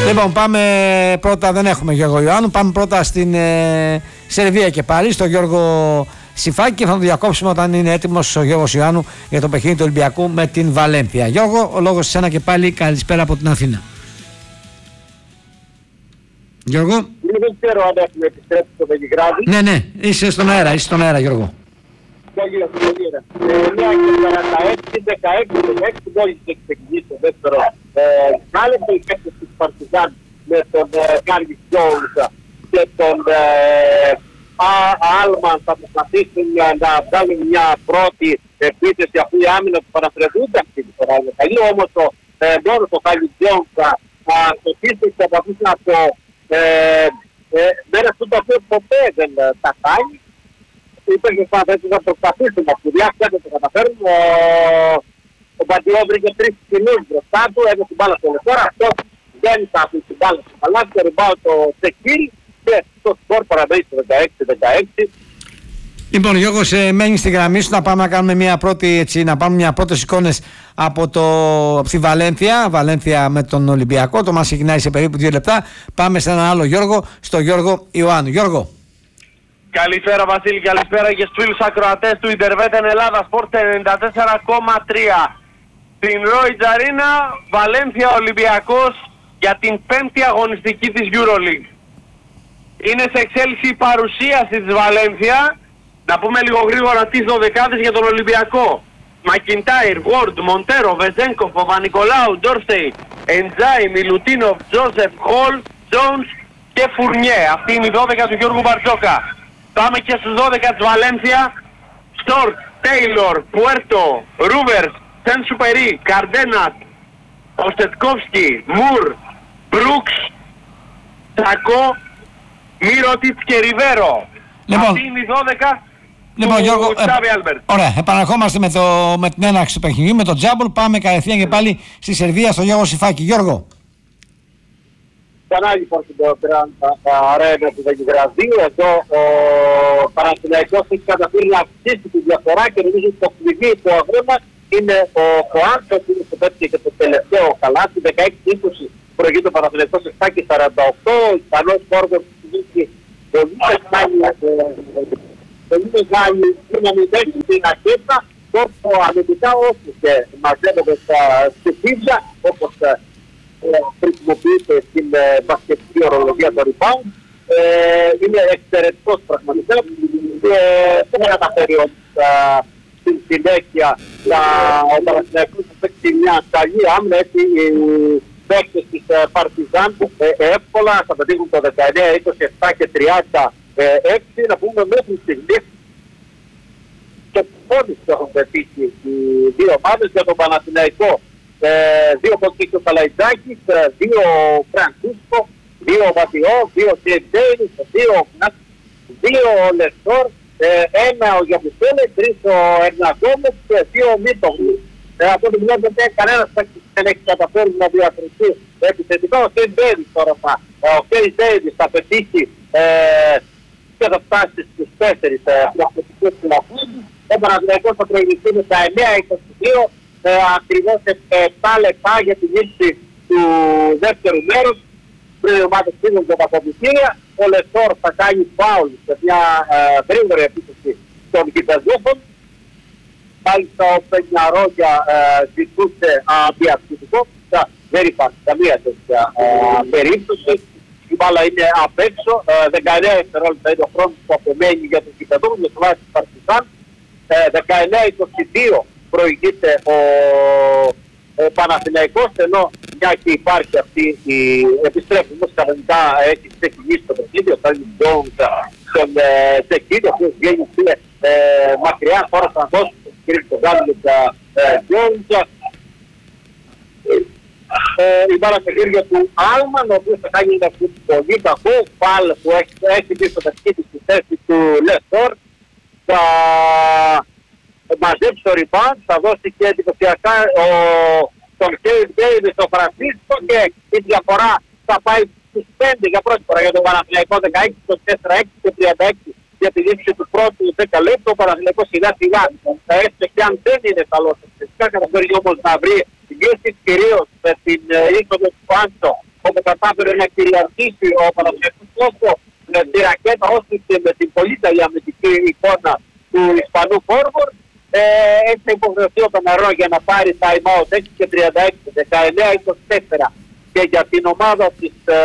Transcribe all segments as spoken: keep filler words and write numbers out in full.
Λοιπόν, πάμε πρώτα, δεν έχουμε Γιώργο Ιωάννου, πάμε πρώτα στην ε, Σερβία και πάλι, στο Γιώργο Σιφάκη, και θα τον διακόψουμε όταν είναι έτοιμος ο Γιώργος Ιωάννου για το παιχνίδι του Ολυμπιακού με την Βαλένθια. Γιώργο, ο λόγος εσένα και πάλι, καλησπέρα από την Αθήνα. Γιώργο. Δεν ξέρω αν έχουμε επιστρέψει στο Βελιγράδι. Ναι, ναι, είσαι στον αέρα, είσαι στον αέρα, Γιώργο. εννιά και σαράντα έξι, δεκαέξι, δεκαέξι μόλις έχει ξεκινήσει το δεύτερο δεκάλεπτο. Οι παίκτες της Παρτιζάν με τον Κάρλις Τζόουνς και τον Άλμαν θα προσπαθήσουν να βγάλουν μια πρώτη επίθεση, αφού η άμυνα του Παναθηναϊκού αυτή τη φορά είναι καλή, όμως μόνο το Κάρλις Τζόουνς θα σκοτήσει και θα προσπαθήσει να το μέρα αυτό το οποίο ποτέ δεν τα κάνει. Υπήρχε φαντάζομαι να προσπαθήσουν να σπουδιάσουν, δεν το καταφέρουν. Ο, ο Μπαντιό βρήκε τρεις κοινούς μπροστά του, έδωσε την μπάλα στο Λεφόρα, αυτός δεν θα αφήσει την μπάλα στο παλάτι, και ρυμπάω το Τσεκίρι και το σκορ παραμένει στο δεκαέξι δεκαέξι. Λοιπόν, Γιώργο, σε μένει στη γραμμή σου να πάμε να κάνουμε μια πρώτη, έτσι, να πάμε μια πρώτες εικόνες από, το, από τη Βαλένθια, Βαλένθια με τον Ολυμπιακό. Το μας ξεκινάει σε περίπου δύο λεπτά. Πάμε σε έναν άλλο Γιώργο, στο Γιώργο Ιωάννου. Γιώργο. Καλησπέρα Βασίλη, καλησπέρα και στους φίλους ακροατές του Ιντερβέτεν Ελλάδα Sport ενενήντα τέσσερα κόμμα τρία. Στην Lloyds Arena, Βαλένθια Ολυμπιακός για την πέμπτη αγωνιστική της EuroLeague. Είναι σε εξέλιξη η παρουσίαση της Βαλένθια. Να πούμε λίγο γρήγορα τις δωδεκάδες για τον Ολυμπιακό. Μακιντάιρ, Ward, Μοντέρο, Βεζένκοφ, Παπα-Νικολάου, Ντόρσεϊ, Εντζάι, Μιλουτίνοφ, Τζόσεφ, Χολ, Τζόουνς και Φουρνιέ. Αυτή είναι η δώδεκα του Γιώργου Μπαρτζόκα. Πάμε και στους δώδεκα της Βαλένθια. Στόρτ, Τέιλορ, Πουέρτο, Ρούβερς, Σεν Σουπερί, Καρντένας, Οστετκόφσκι, Μουρ, Μπρούξ, Σακό, Μύρωτιτς και Ριβέρο. Λοιπόν, αυτή είναι η δώδεκα λοιπόν, του Γιώργο, Τσάβι ε, Άλμπερτ. Ωραία, επαναρχόμαστε με, το, με την έναρξη του παιχνιδιού, με τον Τζάμπολ. Πάμε κατευθείαν και πάλι στη Σερβία, στο Γιώργο Σιφάκη. Γιώργο. Ξανά λοιπόν στην αρένα του Βελιγραδίου, εδώ ο Παναθηναϊκός έχει καταφέρει να αυξήσει τη διαφορά και νομίζω ότι το κλειδί του αγώνα είναι ο Κοάντσο, που είναι στο πέτυχε και το τελευταίο καλάθι, δεκαέξι είκοσι προηγείται ο Παναθηναϊκός επτά και σαράντα οκτώ, ο Ισπανός Φόργος που δείχνει πολύ μεγάλη δύναμη μέχρι την ακέτα, τόσο αμυντικά όσο και μαζεύονται στη φύζα, όπως χρησιμοποιείται στην μπασκετική ορολογία το rebound. Ε, είναι εξαιρετικός πραγματικά και δεν καταφέρει στην συνέχεια ο Παναθηναϊκός να παίξει μια καλή άμυνα. Έτσι οι παίκτες της Παρτιζάν εύκολα θα πετύχουν το δεκαεννιά είκοσι επτά και τριάντα έξι. Να πούμε μέχρι στιγμής και πόνοι έχουν πετύχει οι δύο ομάδες. Για τον Παναθηναϊκό Ε, δύο Κοντίκο Καλαϊτζάκης, δύο Φρανσίσκο, δύο Βατιό, δύο Τζέιμς, δύο Κνάτ, δύο Λεστόρ, ε, ένα ο Γιαβουσέλε, τρεις ο Ερνακόμες και δύο Μίτογλου. Ε, από ό,τι βλέπετε κανένας δεν έχει καταφέρει να διατηρηθεί επιθετικά. Ο Κέιν Ντέιβις τώρα θα, ο Κέιν Ντέιβις θα πετύχει ε, και θα φτάσει στους τέσσερις πλαστικούς φιλαθλούς. Ο Παναθηναϊκός θα προηγηθεί με τα εννιά είκοσι δύο. Ε, ακριβώς επτά λεπτά για τη λήξη του δεύτερου μέρους πριν οι ομάδες φύγουν από τα κομπιστήρια. Ο Λεστόρ θα κάνει φάουλ σε μια ε, γρήγορη επίθεση των Κυπεζούχων. Μάλιστα ο Πενιαρόγια ε, ζητούσε αντιαθλητικό. Δεν υπάρχει καμία τέτοια ε, περίπτωση. Η μπάλα είναι απ' έξω. Ε, δεκαεννιά δευτερόλεπτα είναι ο χρόνος που απομένει για τους Κυπεζούχους με τουλάχιστον της Παρτιζάν. Ε, δεκαεννιά είκοσι δύο προηγείται ο, ο Παναθηναϊκός, ενώ μια και υπάρχει αυτή η επιστρέφη όμως κανονικά έχει ξεκινήσει το παιχνίδι, ο Τάλιν Τζόουνς στον Τσεκίδη, ο οποίος βγαίνει ε, μακριά, χώρα θα δώσει το σκρίπ το Τάλιν Τζόουνς. Η μπάλα στα χέρια του Άλμαν, ο οποίος θα κάνει ένα πολύ κακό φάλ που έχει, έχει πει στο παιχνίδι στη θέση του Λεστόρ. Θα μαζέψει το rebound, θα δώσει και εντυπωσιακά τον Κέιν Ντέιβις στο Φρανσίσκο και η διαφορά θα πάει στους πέντε για πρώτη φορά για τον Παναθηναϊκό, δεκαέξι είκοσι τέσσερα έξι και τριάντα έξι για τη λήξη του πρώτου δέκα λεπτού. Ο Παναθηναϊκός σιγά σιγά θα έρθει και αν δεν είναι καλός φυσικά καταφέρει όμως να βρει λύσεις, κυρίως με την είσοδο του Πάντσο, ο όπου κατάφερε να κυριαρχήσει ο Παναθηναϊκός τόσο με τη ρακέτα όσο και με την πολύ διαμετρική εικόνα του Ισπανού forward. Ε, έτσι θα υποχρεωθεί ο Καμερών για να πάρει time out έξι και τριάντα έξι, δεκαεννέα είκοσι τέσσερα και για την ομάδα της ε,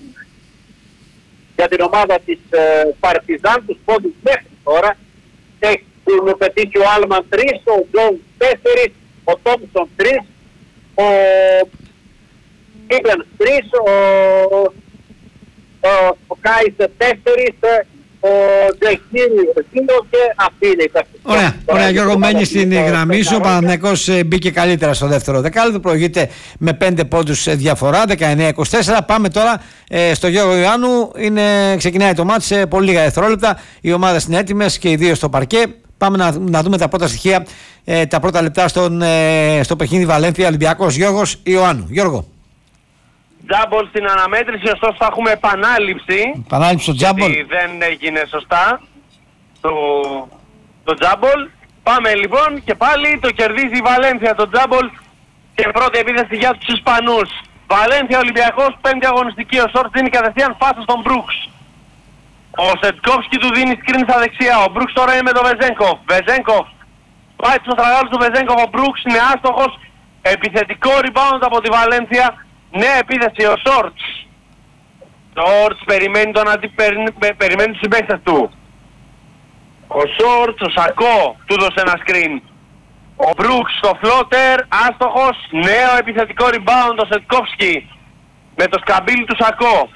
για την ομάδα της ε, Παρτιζάν, τους πόντους μέχρι τώρα έχουν πετύχει ο Άλμαν τρία, ο Τζον τέσσερα, ο Τόμψον τρία, ο Κίμπλανς τρία, ο, ο, ο Κάις τέσσερα, ο Τζεκίνη δύο και αυτή είναι η τακτική. Ωραία, ωραία Γιώργο, μένει στην γραμμή σου. Ο Παναθηναϊκός μπήκε καλύτερα στο δεύτερο δεκάλεπτο, προηγείται με πέντε πόντους διαφορά, δεκαεννέα είκοσι τέσσερα. Πάμε τώρα ε, στο Γιώργο Ιωάννου. Είναι, ξεκινάει το μάτς σε πολύ λίγα δευτερόλεπτα. Οι ομάδες είναι έτοιμες και οι δύο στο παρκέ. Πάμε να, να δούμε τα πρώτα στοιχεία, ε, τα πρώτα λεπτά στον, ε, στο παιχνίδι Βαλένθια Ολυμπιακός. Γιώργος Ιωάννου. Γιώργο. Τζάμπολ στην αναμέτρηση, ωστόσο θα έχουμε επανάληψη. Επανάληψη στο τζάμπολ. Γιατί δεν έγινε σωστά το, το τζάμπολ. Πάμε λοιπόν και πάλι το κερδίζει η Βαλένθια το τζάμπολ και πρώτη επίθεση για τους Ισπανούς. Βαλένθια Ολυμπιακός, πέμπτη αγωνιστική. Ο Σόρτς δίνει κατευθείαν πάσα στον Μπρούξ. Ο Σετκόφσκι του δίνει screen στα δεξιά. Ο Μπρούξ τώρα είναι με τον Βεζένκοφ. Βεζένκοφ πάει στους τραγάλους του Βεζένκοφ. Ο Μπρούξ είναι άστοχος. Επιθετικό rebound από τη Βαλένθια. Νέα επίθεση ο Σόρτς. Σόρτς περιμένει, τον αντι... περι... περιμένει τους συμπαίκτες του. Ο Σόρτς, ο Σακό του δώσε ένα screen. Ο Μπρούξ στο φλότερ, άστοχος. Νέο επιθετικό rebound ο Σετκόφσκι με το σκαμπίλι του Σακό.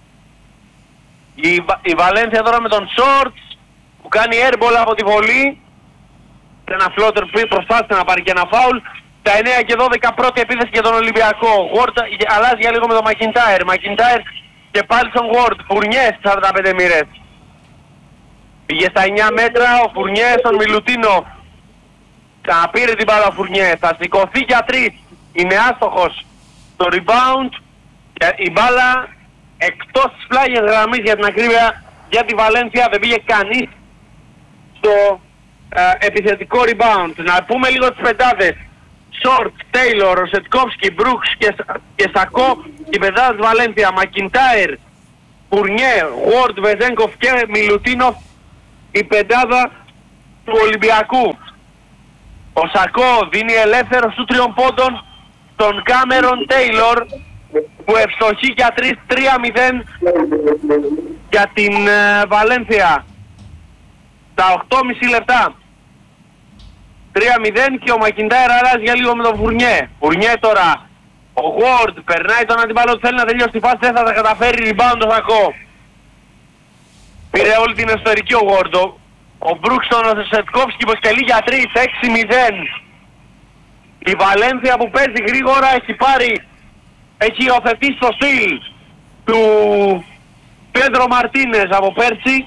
Η, η Βαλένθια τώρα με τον Σόρτς που κάνει airball από τη βολή. Ένα φλότερ που προσπάθησε να πάρει και ένα φάουλ. Τα εννέα και δώδεκα πρώτη επίθεση για τον Ολυμπιακό. Γουόρτ αλλάζει για λίγο με τον Μακιντάιρ. Μακιντάιρ και πάλι στον Γουόρτ. Φουρνιές σαράντα πέντε μοίρες. Πήγε στα εννέα μέτρα ο Φουρνιές στον Μιλουτίνο. Ξαναπήρε την μπάλα ο Φουρνιές. Θα σηκωθεί για τρεις. Είναι άστοχος. Το rebound. Και η μπάλα εκτός της πλάγιας γραμμής για την ακρίβεια για τη Βαλένθια. Δεν πήγε κανείς στο ε, επιθετικό rebound. Να πούμε λίγο τις πεντάδες. Σόρτ, Τέιλορ, Ροσετκόφσκι, Μπρούξ και, και Σακό. Η πεντάδα της Βαλένθια. Μακιντάιρ, Φουρνιέ, Γουόρτ, Βεζένκοφ και Μιλουτίνοφ. Η πεντάδα του Ολυμπιακού. Ο Σακό δίνει ελεύθερο στους τριών πόντων τον Κάμερον Τέιλορ που ευστοχεί για τρία μηδέν για την ε, Βαλένθια. Τα οκτώ και μισό λεπτά. τρία μηδέν και ο Μακιντάιρ αλλάζει για λίγο με τον Φουρνιέ. Φουρνιέ τώρα. Ο Γουόρντ περνάει τον αντιπαλό του, θέλει να τελειώσει τη φάση, δεν θα τα καταφέρει. Rebound το Σακό. Πήρε όλη την εσωτερική ο Γουόρντ. Ο Μπρούξτον, ο Σετκόφσκι υποσκελεί για τρία, έξι μηδέν. Η Βαλένθια που παίζει γρήγορα έχει πάρει, έχει υιοθετήσει το στυλ του Πέντρο Μαρτίνες από πέρσι.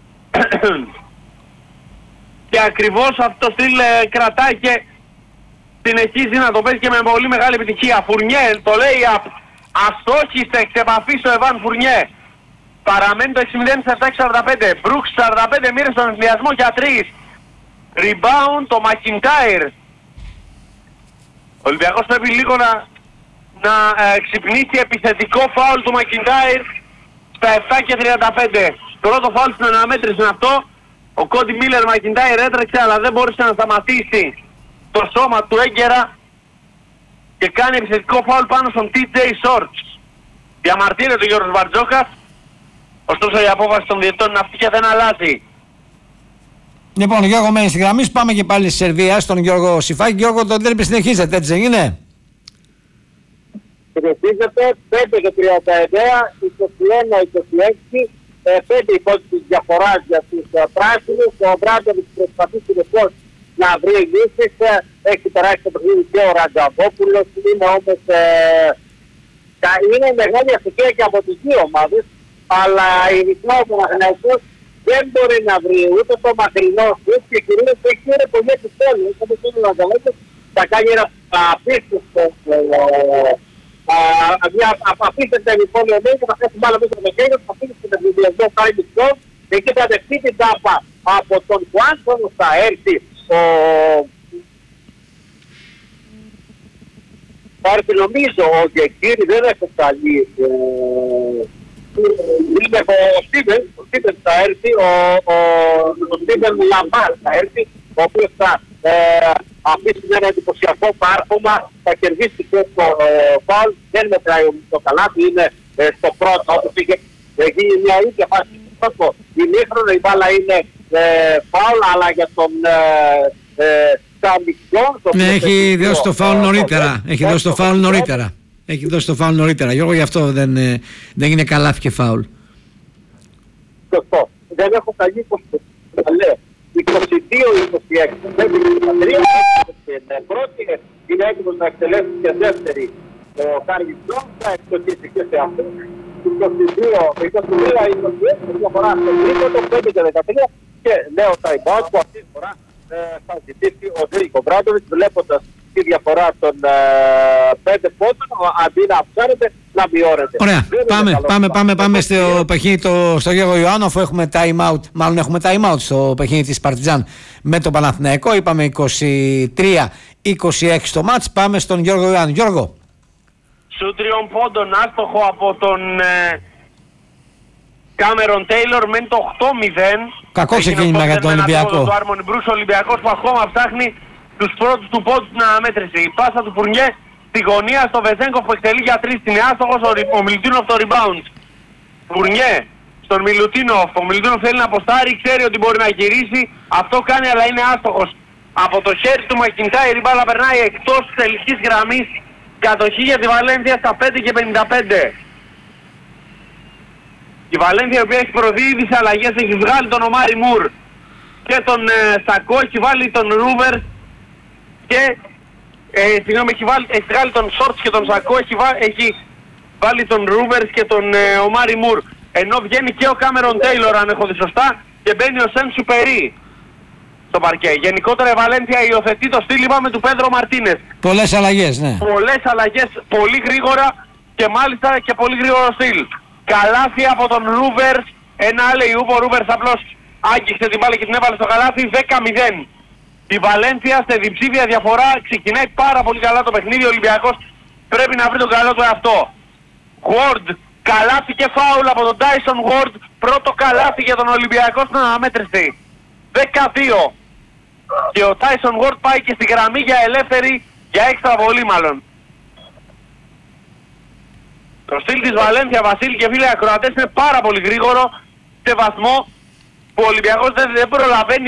Και ακριβώς αυτό το στυλ ε, κρατάει και συνεχίζει να το παίζει και με πολύ μεγάλη επιτυχία. Φουρνιέ, το λέει αστόχιστε εξ επαφή στο Εβάν Φουρνιέ. Παραμένει το έξι μηδέν στα επτά σαράντα πέντε. Μπρούξ σαράντα πέντε μοίρες στον ενθουσιασμό για τρία. Rebound το Μακιντάιρ. Ο Ολυμπιακός πρέπει λίγο να, να ε, ξυπνήσει επιθετικό φάουλ του Μακιντάιρ στα επτά και τριάντα πέντε. Πρώτο φάουλ στην αναμέτρηση είναι αυτό. Ο Κόντι Μίλερ Μακιντάιρ έτρεξε αλλά δεν μπόρεσε να σταματήσει το σώμα του έγκαιρα και κάνει επιθετικό φάουλ πάνω στον τι τζέι Shorts. Διαμαρτύρεται ο Γιώργος Μπαρτζόκας. Ωστόσο η απόφαση των διαιτητών είναι αυτή και δεν αλλάζει. Λοιπόν, Γιώργο μένει στη γραμμή. Πάμε και πάλι στη Σερβία, στον Γιώργο Σιφάκη. Γιώργο, το ντέρμπι συνεχίζεται, έτσι δεν είναι? Συνεχίζεται πέντε και τριάντα εννέα, είκοσι ένα είκοσι έξι, πέντε υπόψη της διαφοράς για τους πράσινους. Ο Μπράντοβιτς προσπαθεί συνεχώς να βρει λύσεις. Έχει περάσει το παιχνίδι και ο Ραντζαβόπουλος. Είναι όμως ε, είναι μεγάλη αστοχία και από τις δύο ομάδες. Αλλά ειδικά ο Παναθηναϊκός δεν μπορεί να βρει ούτε το μακρινό σουτ και κυρίως έχει είναι πολύ επιστόλους. Όπως είναι ο Ραντζαβόπουλος θα κάνει ένα απίστευτο μια απίστευτα λοιπόν ο Μέγος, θα χάσει μάλλον μέσα στο χέρι, θα αφήσει τον ενδιασμό κάνει μισό και εκεί θα δεχτεί την τάπα από τον Κουάντσον, θα έρθει ο Πάρτι νομίζω ότι εκείνοι δεν έχουν καλή. Είναι ο Στίβεν, ο Στίβεν θα έρθει, ο, ο, ο Στίβεν Λαμπάρ θα έρθει, ο οποίος θα ε, αφήσει ένα εντυπωσιακό πάρκομα, θα κερδίσει και το ε, φάουλ, δεν μετράει το καλάθι, είναι ε, στο πρώτο, όπως είχε γίνει μια ίδια φάση στο πρώτο ημίχρονο, η μπάλα είναι ε, φάουλ, αλλά για τον ε, ε, ναι, έχει δώσει το φάουλ νωρίτερα. Έχει δώσει το φάουλ νωρίτερα. Έχει δώσει το φάουλ νωρίτερα. Γιώργο, γι' αυτό δεν, δεν είναι καλάθι και φάουλ. Σωστό. Δεν έχω καλή είκοσι δύο είκοσι έξι. Δεν είναι η πρώτη. Είναι έτοιμος να εκτελέσει και δεύτερη. Ο Κάρι Τζον θα εκτελέσει και σε αυτό. είκοσι δύο είκοσι έξι διαφορά στο τρίτο, πέντε και δεκατρία. Και νέο time-out που αυτή τη φορά θα ζητήσει ο Ζήλικο Μπράντοβιτς, βλέποντας τη διαφορά των ε, πέντε πόντων, αντί να αυξάνεται, να μειώνεται. Ωραία, πάμε, πάμε, πάμε, πάμε στο παιχνίδι το, στο Γιώργο Ιωάννου, αφού έχουμε time out, μάλλον έχουμε time out στο παιχνίδι της Παρτιζάν με τον Παναθηναϊκό. Είπαμε είκοσι τρία είκοσι έξι το μάτς. Πάμε στον Γιώργο Ιωάννου. Γιώργο. Σου τριών πόντων άστοχο από τον ε, Κάμερον Τέιλορ με το οκτώ μηδέν. Κακό ξεκίνημα για τον Ολυμπιακό. Το Άρμονι Μπρούς, ο Ολυμπιακός που ακόμα ψάχνει τους πρώτους του πόντους στην αναμέτρηση. Η πάσα του Φουρνιέ στη γωνία στο Βεζέγκοφ που εκτελεί για τρεις. Είναι άστοχος ο, ο Μιλουτίνοφ το rebound. Φουρνιέ στον Μιλουτίνοφ. Ο Μιλουτίνοφ θέλει να αποστάρει, ξέρει ότι μπορεί να γυρίσει. Αυτό κάνει, αλλά είναι άστοχος. Από το χέρι του Μακιντάιρ η μπάλα περνάει εκτός της τελικής γραμμής. Κατοχή για τη Βαλένθια στα πέντε και πενήντα πέντε. Η Βαλένθια, η οποία έχει προδεί τις αλλαγές, έχει βγάλει τον Ομάρι Μουρ και τον ε, Σακό, έχει βάλει τον Ρούβερ και ε, συγγνώμη, έχει, βάλει, έχει βγάλει τον Σόρτς και τον Σακό, έχει, βά, έχει βάλει τον Ρούβερ και τον ε, Ομάρι Μουρ, ενώ βγαίνει και ο Κάμερον Τέιλορ, αν έχω δει σωστά, και μπαίνει ο Σεν Σουπερί στο παρκέ. Γενικότερα η Βαλένθια υιοθετεί το στυλ, είπαμε, του Πέντρο Μαρτίνες. Πολλές αλλαγές, ναι. Πολλές αλλαγές, πολύ γρήγορα και μάλιστα και πολύ γρήγορο στυλ. Καλάθι από τον Ρούβερς, ένα άλλο Ιούπ, ο Ρούβερς απλώς άγγιξε την μπάλα και την έβαλε στο καλάθι. Δέκα μηδέν. Η Βαλένθια σε διψήφια διαφορά ξεκινάει πάρα πολύ καλά το παιχνίδι. Ο Ολυμπιακός πρέπει να βρει τον καλό του εαυτό. Ward, καλάθι και φάουλ από τον Tyson Ward. Πρώτο καλάθι για τον Ολυμπιακό στην αναμέτρηση. δέκα δύο. Και ο Tyson Ward πάει και στη γραμμή για ελεύθερη, για έξτρα βολή μάλλον. Το στυλ της Βαλένθια, Βασίλη και φίλοι ακροατές, είναι πάρα πολύ γρήγορο, σε βαθμό που ο Ολυμπιακός δεν, δεν προλαβαίνει